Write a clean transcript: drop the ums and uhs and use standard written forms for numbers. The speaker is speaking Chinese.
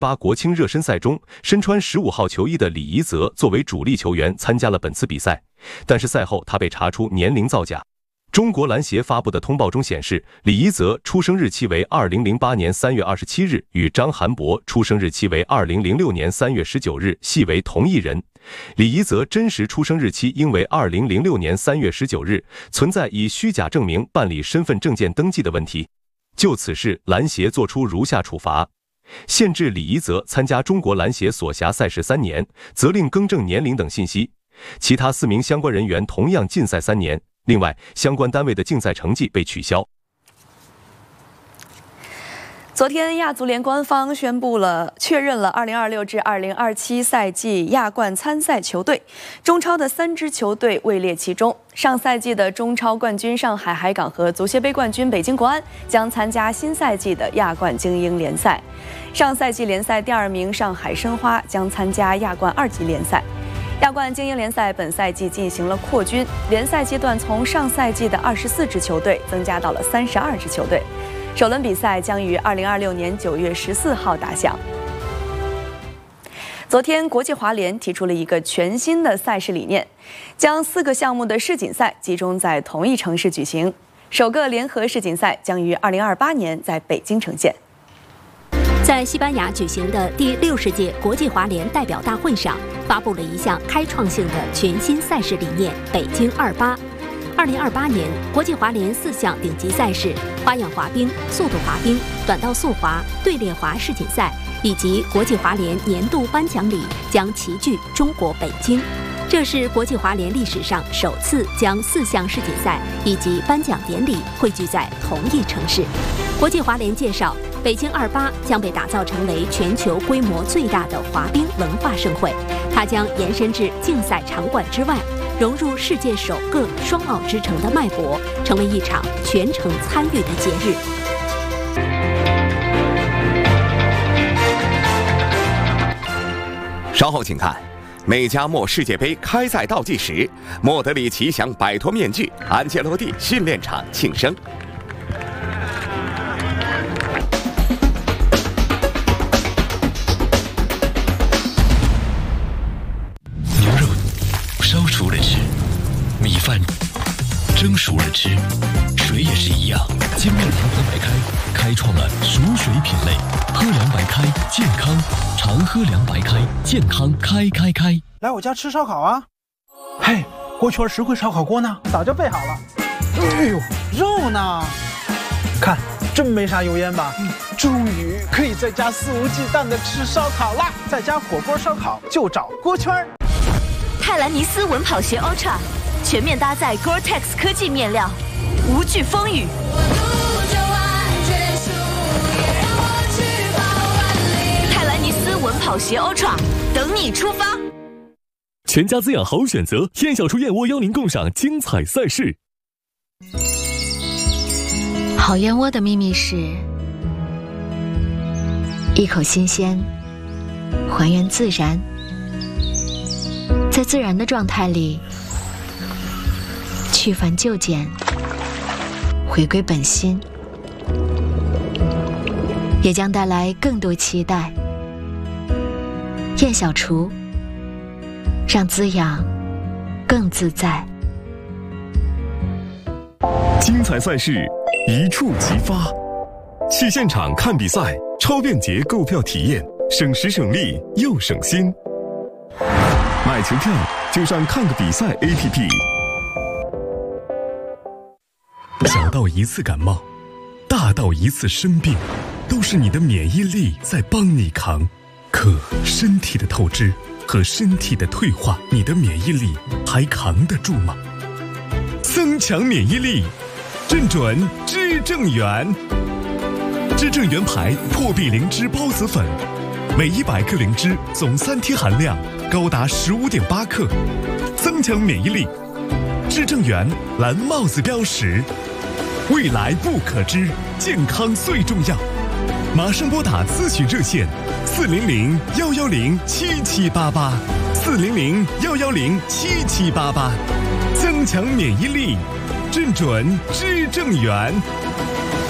8国青热身赛中，身穿15号球衣的李怡泽作为主力球员参加了本次比赛，但是赛后他被查出年龄造假。中国篮协发布的通报中显示，李怡泽出生日期为2008年3月27日，与张涵博出生日期为2006年3月19日，系为同一人。李怡泽真实出生日期应为2006年3月19日，存在以虚假证明办理身份证件登记的问题。就此事，篮协作出如下处罚：限制李怡泽参加中国篮协所辖赛事3年，责令更正年龄等信息。其他4名相关人员同样禁赛3年。另外，相关单位的竞赛成绩被取消。 昨天，亚足联官方确认了2026至2027赛季亚冠参赛球队，中超的3支球队位列其中。上赛季的中超冠军上海海港和足协杯冠军北京国安将参加新赛季的亚冠精英联赛。上赛季联赛第2名上海申花将参加亚冠2级联赛。亚冠精英联赛本赛季进行了扩军，联赛阶段从上赛季的24支球队增加到了32支球队。首轮比赛将于2026年9月14号打响。昨天，国际滑联提出了一个全新的赛事理念，将4个项目的世锦赛集中在同一城市举行。首个联合世锦赛将于2028年在北京呈现。 在西班牙举行的第60届国际滑联代表大会上，发布了一项开创性的全新赛事理念——北京28。2028年，国际滑联4项顶级赛事——花样滑冰、速度滑冰、短道速滑、队列滑世锦赛以及国际滑联年度颁奖礼将齐聚中国北京。这是国际滑联历史上首次将4项世锦赛以及颁奖典礼汇聚在同一城市。国际滑联介绍，北京28将被打造成为全球规模最大的滑冰文化盛会，它将延伸至竞赛场馆之外，融入世界首个双奥之城的脉搏，成为一场全程参与的节日。 稍后请看，内加莫世界杯开赛倒计时，莫德里奇想摆脱面具，安切洛蒂训练场庆生。 牛肉烧熟了吃，米饭蒸熟了吃，水也是一样。精酿长河白开开创了熟水品类，喝凉白开健康，常喝凉白开健康开。 来我家吃烧烤啊！嘿，锅圈实惠烧烤锅呢？早就备好了。哎呦，肉呢？看，真没啥油烟吧？终于可以在家肆无忌惮的吃烧烤啦！在家火锅烧烤就找锅圈。 泰兰尼斯稳跑鞋 Ultra 全面搭载 Gore-Tex 科技面料，无惧风雨。泰兰尼斯稳跑鞋 Ultra 等你出发。 全家滋养好选择，燕小厨燕窝邀您共赏精彩赛事。 好燕窝的秘密是一口新鲜，还原自然，在自然的状态里去繁就简，回归本心，也将带来更多期待。燕小厨，让滋养更自在。 精彩赛事一触即发，去现场看比赛，超便捷购票体验，省时省力又省心。买球票就上看个比赛 APP。 小到一次感冒，大到一次生病，都是你的免疫力在帮你扛。可身体的透支和身体的退化，你的免疫力还扛得住吗？增强免疫力，正准知正元。知正元牌破壁灵芝孢子粉，每100克灵芝总3天含量高达15.8克，增强免疫力。知正元蓝帽子标识，未来不可知，健康最重要。马上拨打咨询热线400-110-7788，400-110-7788，增强免疫力，正准知正元。